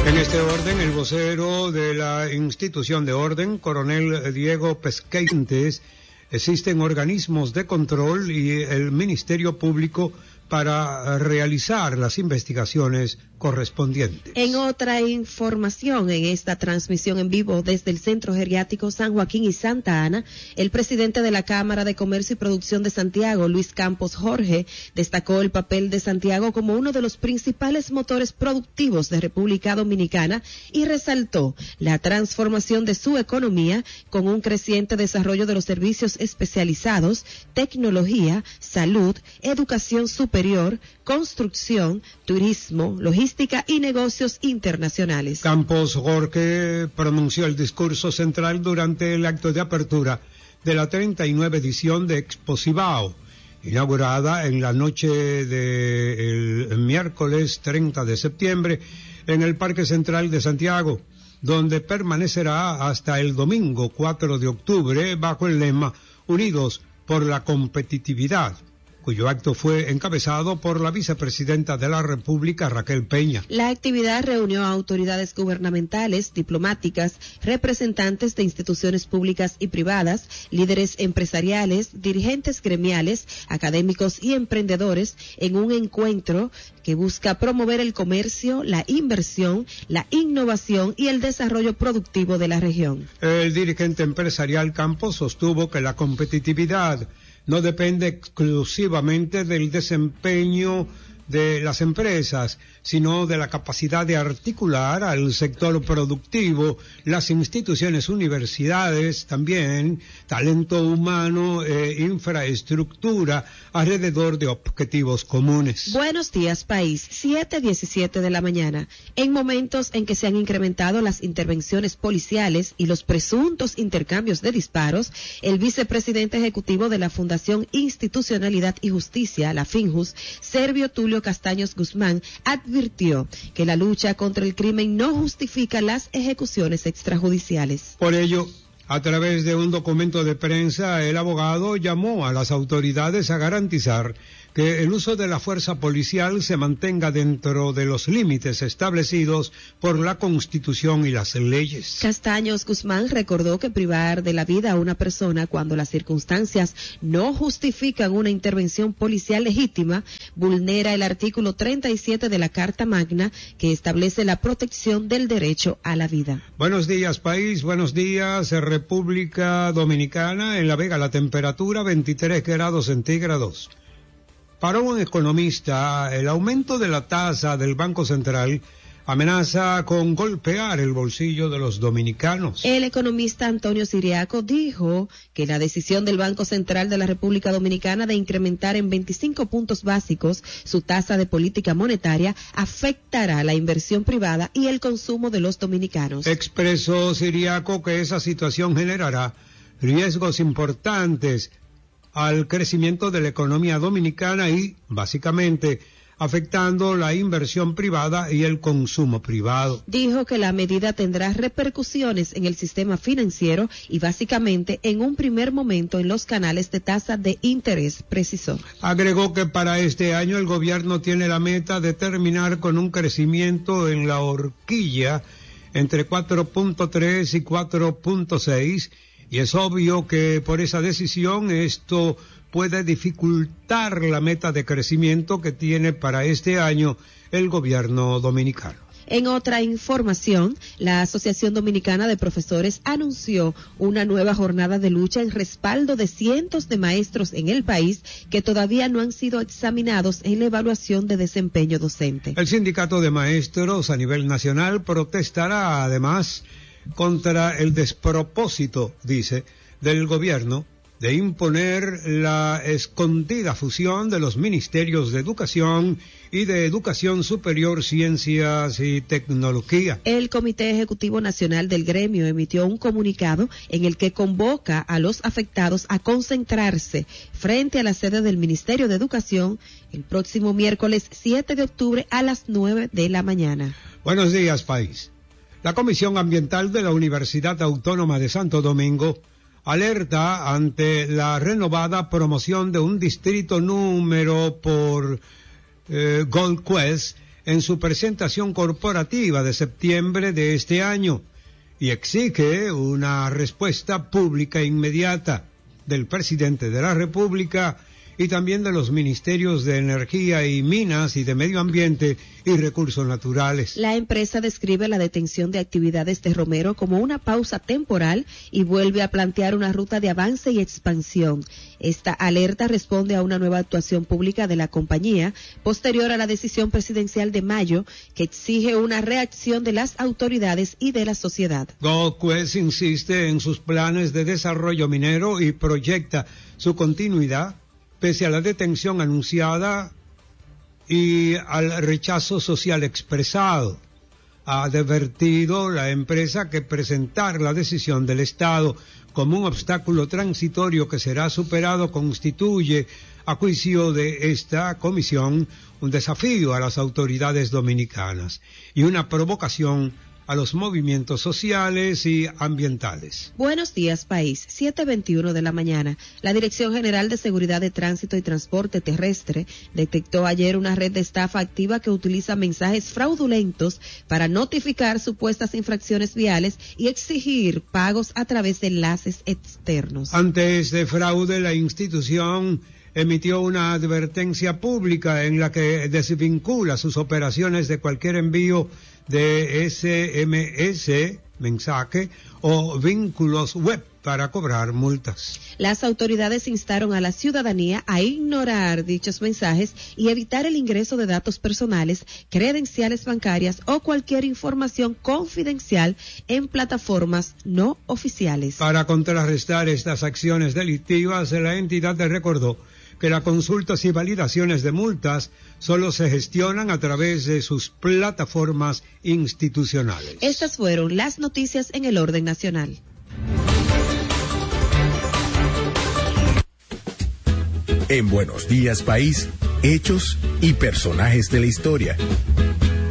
En este orden, el vocero de la institución de orden, coronel Diego Pesquentes, existen organismos de control y el Ministerio Público para realizar las investigaciones correspondientes. En otra información, en esta transmisión en vivo desde el Centro Geriátrico San Joaquín y Santa Ana, el presidente de la Cámara de Comercio y Producción de Santiago, Luis Campos Jorge, destacó el papel de Santiago como uno de los principales motores productivos de República Dominicana y resaltó la transformación de su economía con un creciente desarrollo de los servicios especializados, tecnología, salud, educación superior, construcción, turismo, logística y negocios internacionales. Campos Jorge pronunció el discurso central durante el acto de apertura de la 39 edición de Expo Cibao, inaugurada en la noche del miércoles 30 de septiembre en el Parque Central de Santiago, donde permanecerá hasta el domingo 4 de octubre bajo el lema Unidos por la Competitividad, cuyo acto fue encabezado por la vicepresidenta de la República, Raquel Peña. La actividad reunió a autoridades gubernamentales, diplomáticas, representantes de instituciones públicas y privadas, líderes empresariales, dirigentes gremiales, académicos y emprendedores en un encuentro que busca promover el comercio, la inversión, la innovación y el desarrollo productivo de la región. El dirigente empresarial Campos sostuvo que la competitividad no depende exclusivamente del desempeño de las empresas, sino de la capacidad de articular al sector productivo, las instituciones, universidades, también talento humano e infraestructura alrededor de objetivos comunes. Buenos días, país. 7:17 de la mañana. En momentos en que se han incrementado las intervenciones policiales y los presuntos intercambios de disparos, el vicepresidente ejecutivo de la Fundación Institucionalidad y Justicia, la FINJUS, Servio Tulio Castaños Guzmán, advirtió que la lucha contra el crimen no justifica las ejecuciones extrajudiciales. Por ello, a través de un documento de prensa, el abogado llamó a las autoridades a garantizar que el uso de la fuerza policial se mantenga dentro de los límites establecidos por la Constitución y las leyes. Castaños Guzmán recordó que privar de la vida a una persona cuando las circunstancias no justifican una intervención policial legítima vulnera el artículo 37 de la Carta Magna, que establece la protección del derecho a la vida. Buenos días, país. Buenos días, República Dominicana. En La Vega la temperatura 23 grados centígrados. Para un economista, el aumento de la tasa del Banco Central amenaza con golpear el bolsillo de los dominicanos. El economista Antonio Siriaco dijo que la decisión del Banco Central de la República Dominicana de incrementar en 25 puntos básicos su tasa de política monetaria afectará la inversión privada y el consumo de los dominicanos. Expresó Siriaco que esa situación generará riesgos importantes al crecimiento de la economía dominicana y, básicamente, afectando la inversión privada y el consumo privado. Dijo que la medida tendrá repercusiones en el sistema financiero y, básicamente, en un primer momento en los canales de tasa de interés, precisó. Agregó que para este año el gobierno tiene la meta de terminar con un crecimiento en la horquilla entre 4.3 y 4.6, y es obvio que por esa decisión esto puede dificultar la meta de crecimiento que tiene para este año el gobierno dominicano. En otra información, la Asociación Dominicana de Profesores anunció una nueva jornada de lucha en respaldo de cientos de maestros en el país que todavía no han sido examinados en la evaluación de desempeño docente. El sindicato de maestros a nivel nacional protestará además contra el despropósito, dice, del gobierno de imponer la escondida fusión de los ministerios de Educación y de Educación Superior, Ciencias y Tecnología. El Comité Ejecutivo Nacional del Gremio emitió un comunicado en el que convoca a los afectados a concentrarse frente a la sede del Ministerio de Educación el próximo miércoles 7 de octubre a las 9 de la mañana. Buenos días, país. La Comisión Ambiental de la Universidad Autónoma de Santo Domingo alerta ante la renovada promoción de un distrito número por Gold Quest en su presentación corporativa de septiembre de este año y exige una respuesta pública inmediata del presidente de la República y también de los ministerios de Energía y Minas y de Medio Ambiente y Recursos Naturales. La empresa describe la detención de actividades de Romero como una pausa temporal y vuelve a plantear una ruta de avance y expansión. Esta alerta responde a una nueva actuación pública de la compañía posterior a la decisión presidencial de mayo que exige una reacción de las autoridades y de la sociedad. Gold Quest insiste en sus planes de desarrollo minero y proyecta su continuidad pese a la detención anunciada y al rechazo social expresado. Ha advertido la empresa que presentar la decisión del Estado como un obstáculo transitorio que será superado constituye, a juicio de esta comisión, un desafío a las autoridades dominicanas y una provocación a los movimientos sociales y ambientales. Buenos días, país. 7:21 de la mañana. La Dirección General de Seguridad de Tránsito y Transporte Terrestre detectó ayer una red de estafa activa que utiliza mensajes fraudulentos para notificar supuestas infracciones viales y exigir pagos a través de enlaces externos. Ante este fraude, la institución emitió una advertencia pública en la que desvincula sus operaciones de cualquier envío de SMS, mensaje o vínculos web para cobrar multas. Las autoridades instaron a la ciudadanía a ignorar dichos mensajes y evitar el ingreso de datos personales, credenciales bancarias o cualquier información confidencial en plataformas no oficiales. Para contrarrestar estas acciones delictivas, la entidad recordó que las consultas y validaciones de multas solo se gestionan a través de sus plataformas institucionales. Estas fueron las noticias en el orden nacional. En Buenos Días País, hechos y personajes de la historia.